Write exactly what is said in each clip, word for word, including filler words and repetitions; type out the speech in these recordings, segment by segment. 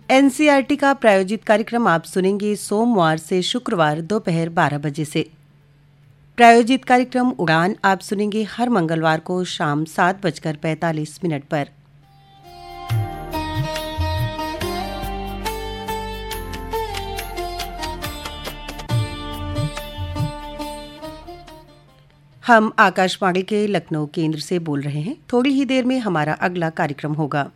N C R T का प्रायोजित कार्यक्रम आप सुनेंगे सोमवार से शुक्रवार दोपहर बारह बजे से। प्रायोजित कार्यक्रम उड़ान आप सुनेंगे हर मंगलवार को शाम सात बजकर पैंतालीस मिनट पर। हम आकाशवाणी के लखनऊ केंद्र से बोल रहे हैं। थोड़ी ही देर में हमारा अगला कार्यक्रम होगा।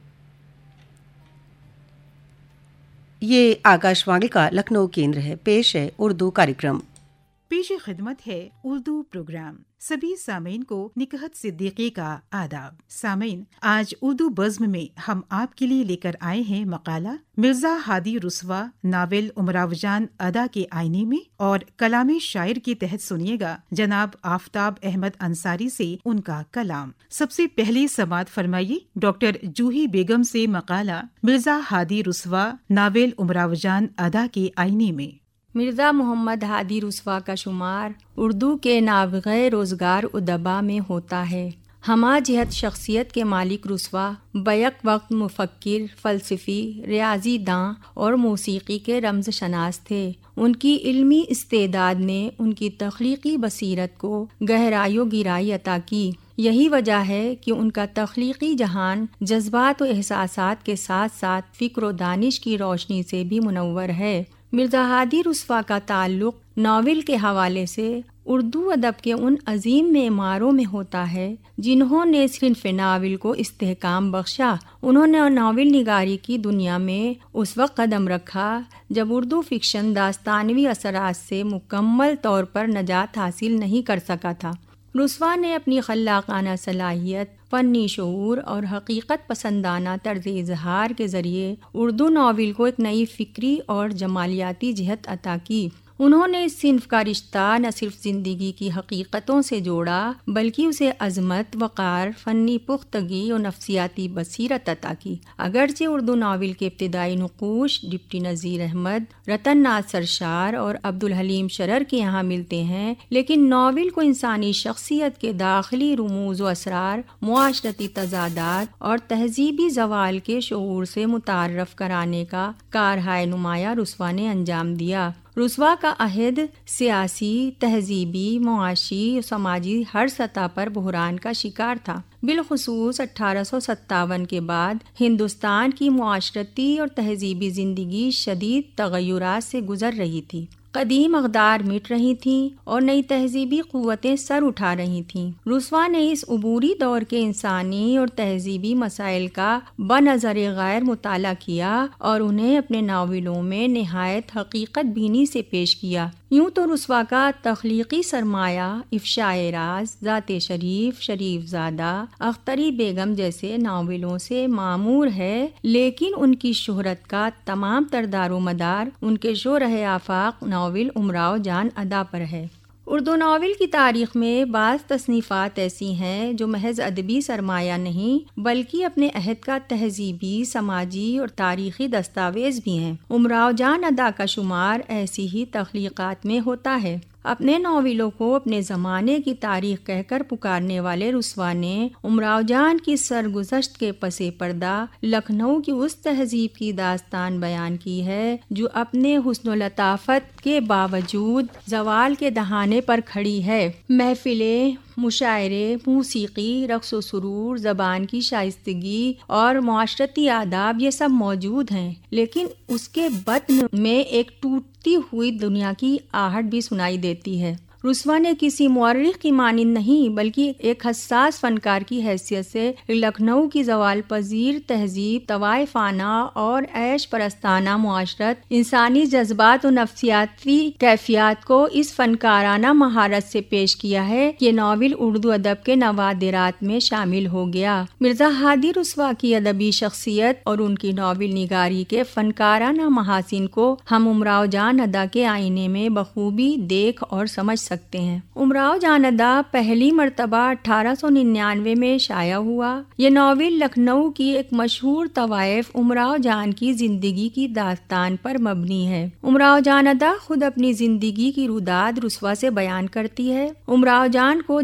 ये आकाशवाणी का लखनऊ केंद्र है। पेश है उर्दू कार्यक्रम। पेश खिदमत है उर्दू प्रोग्राम। सभी सामीन को निकहत सिद्दीकी का आदाब। सामीन, आज उर्दू बज़्म में हम आपके लिए लेकर आए हैं मकाला मिर्जा हादी रुस्वा नावल उमराव जान अदा के आईने में, और कलाम शायर के तहत सुनिएगा जनाब आफताब अहमद अंसारी से उनका कलाम। सबसे पहले समात फरमाइए डॉक्टर जूही बेगम से मकाला मिर्जा हादी रुस्वा नावल उमराव जान अदा के आईने में। मिर्ज़ा मोहम्मद हादी रुस्वा का शुमार उर्दू के नाबग़े रोज़गार उदबा में होता है। हमा जहत शख्सियत के मालिक रुस्वा बैक वक्त मुफ़क्किर, फ़लसफ़ी, रियाज़ी दां और मौसीकी के रमज़ शनास थे। उनकी इल्मी इस्तेदाद ने उनकी तख्लीक़ी बसीरत को गहराई व गिराई अता की। यही वजह है कि उनका तख्लीक़ी जहान जज्बात व एहसासात के साथ साथ फ़िक्र व दानिश की रोशनी से भी मुनव्वर है। मिर्ज़ा हादी रुस्वा का ताल्लुक़ नावल के हवाले से उर्दू अदब के उन अजीम मेमारों में होता है जिन्होंने सिन्फ़ नावल को इस्तेहकाम बख्शा। उन्होंने नावल निगारी की दुनिया में उस वक्त कदम रखा जब उर्दू फ़िक्शन दास्तानवी असरात से मुकम्मल तौर पर नजात हासिल नहीं कर सका था। रुस्वा ने अपनी खल्लाकाना सलाहियत, फ़न्नी शऊर और हकीकत पसंदाना तर्ज़ इज़हार के ज़रिए उर्दू नावल को एक नई फ़िक्री और जमालियाती जहत अता की। उन्होंने इस सिन्फ़ का रिश्ता न सिर्फ ज़िंदगी की हकीकतों से जोड़ा बल्कि उसे अज़मत, वक़ार, फ़न्नी पुख्तगी और नफ्सियाती बसीरत अता की। अगरचे उर्दू नावल के इब्तिदाई नुक़ूश डिप्टी नज़ीर अहमद, रतन नाथ सरशार और अब्दुल हलीम शरर के यहाँ मिलते हैं, लेकिन नावल को इंसानी शख्सियत के दाखिली रुमूज़ व असरार, मुआशरती तज़ादात और तहज़ीबी ज़वाल के शऊर से मुतारफ़ कराने का कारहाय नुमाया रुस्वा ने अंजाम दिया। रुस्वा का अहद सियासी, तहज़ीबी, मुआशी, समाजी हर सतह पर बहरान का शिकार था। बिलखुसूस अठारह सौ सत्तावन के बाद हिंदुस्तान की मुआशरती और तहज़ीबी ज़िंदगी शदीद तग़य्युरात से गुज़र रही थी। कदीम अक़दार मिट रही थीं और नई तहज़ीबी क़ुव्वतें सर उठा रही थीं। रुस्वा ने इस उबूरी दौर के इंसानी और तहज़ीबी मसाइल का बनज़र गैर मुताला किया और उन्हें अपने नावलों में निहायत हकीकत बीनी से पेश किया। यूँ तो रुस्वा का तख्लीक़ी सरमाया इफ़शाए राज, ज़ाते शरीफ, शरीफ ज़ादा, अख्तरी बेगम जैसे नावलों से मामूर है, लेकिन उनकी शोहरत का तमाम तरदारो मदार उनके शोरह आफाक नावल उमराव जान अदा पर है। उर्दू नावल की तारीख़ में बाज़ तसनीफ़ात ऐसी हैं जो महज अदबी सरमाया नहीं बल्कि अपने अहद का तहज़ीबी, समाजी और तारीख़ी दस्तावेज़ भी हैं। उमराव जान अदा का शुमार ऐसी ही तख्लीक़ात में होता है। अपने नावलों को अपने ज़माने की तारीख़ कहकर पुकारने वाले रुस्वा ने उमराव जान की सरगुज़श्त के पसे पर्दा लखनऊ की उस तहज़ीब की दास्तान बयान की है जो अपने हुस्न लताफ़त के बावजूद ज़वाल के दहाने पर खड़ी है। महफ़िलें, मुशायरे, मूसीकी, रक़्स व सुरूर, ज़बान की शाइस्तगी और मुआशरती आदाब ये सब मौजूद हैं, लेकिन उसके बत्न में एक टूटती हुई दुनिया की आहट भी सुनाई देती है। रुस्वा ने किसी मुअर्रिख़ की मानिंद नहीं बल्कि एक हसास फनकार की हैसियत से लखनऊ की ज़वाल पजीर तहज़ीब, तवाइफ़ाना और ऐश परस्ताना मुआशरत, इंसानी जज्बात और नफ्सियाती कैफियत को इस फनकाराना महारत से पेश किया है कि नावल उर्दू अदब के नवादिरात में शामिल हो गया। मिर्ज़ा हादी रुस्वा की अदबी शख्सियत और उनकी नावल निगारी के फनकाराना महासिन को हम उमराव जान अदा के आईने में बखूबी देख और समझ सकते हैं। उमराव जान अदा पहली मर्तबा अठारह सौ निन्यानवे में शाया हुआ। ये नावल लखनऊ की एक मशहूर तवाइफ उमराव जान की जिंदगी की दास्तान पर मबनी है। उमराव जान अदा खुद अपनी जिंदगी की रुदाद रुस्वा से बयान करती है। उमराव जान को